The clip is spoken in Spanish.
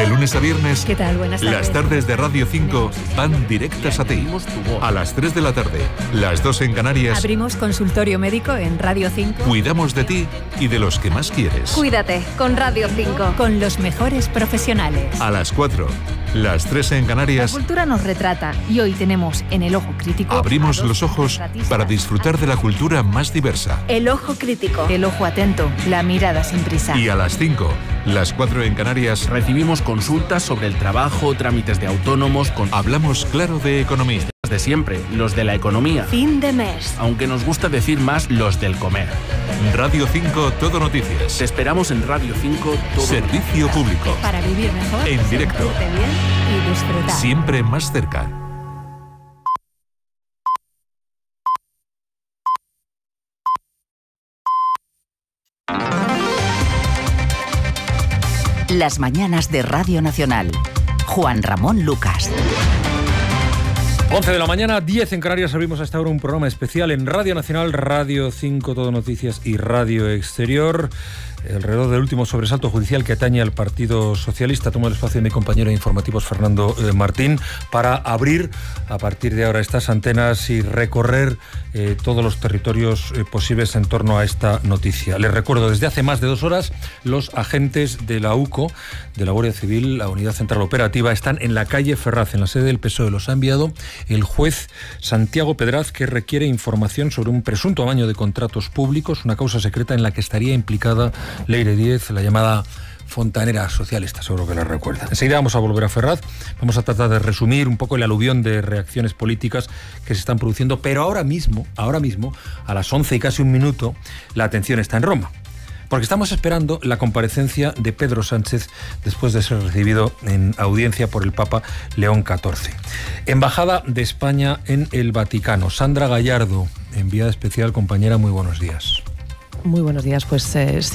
De lunes a viernes, ¿Qué tal? Buenas tardes. las tardes de Radio 5 van directas a ti. A las 3 de la tarde, las 2 en Canarias, Abrimos consultorio médico en Radio 5. cuidamos de ti y de los que más quieres. Cuídate con Radio 5. Con los mejores profesionales. A las 4, las 3 en La Canarias, cultura nos retrata y hoy tenemos en El Ojo Crítico abrimos a dos los ojos retratistas. para disfrutar de la cultura más diversa. El Ojo Crítico. El ojo atento, la mirada sin prisa. Y a las 5, las 4 en Canarias, Recibimos consultas sobre el trabajo, trámites de autónomos, con hablamos claro de economía. de siempre, los de la economía. Fin de mes. Aunque nos gusta decir más los del comer. Radio 5 Todo Noticias. Te esperamos en Radio 5 todo. Servicio público. Para vivir mejor, En directo. sentirte bien y disfrutar. Siempre más cerca. Las mañanas de Radio Nacional. Juan Ramón Lucas. 11 de la mañana, 10 en Canarias. Abrimos hasta ahora un programa especial en Radio Nacional, Radio 5 Todo Noticias y Radio Exterior. Alrededor del último sobresalto judicial que atañe al Partido Socialista. Tomo el espacio de mi compañero de informativos, Fernando Martín, para abrir a partir de ahora estas antenas y recorrer todos los territorios posibles en torno a esta noticia. Les recuerdo, desde hace más de 2 horas, los agentes de la UCO, de la Guardia Civil, la Unidad Central Operativa, están en la calle Ferraz, en la sede del PSOE. Los ha enviado el juez Santiago Pedraz, que requiere información sobre un presunto amaño de contratos públicos, una causa secreta en la que estaría implicada Leire Díez, la llamada fontanera socialista, seguro que la recuerdan. Enseguida vamos a volver a Ferraz, vamos a tratar de resumir un poco el aluvión de reacciones políticas que se están produciendo, pero ahora mismo, a las 11 y casi un minuto, la atención está en Roma. Porque estamos esperando la comparecencia de Pedro Sánchez después de ser recibido en audiencia por el Papa León XIV. Embajada de España en el Vaticano. Sandra Gallardo, enviada especial, compañera, muy buenos días. Muy buenos días, pues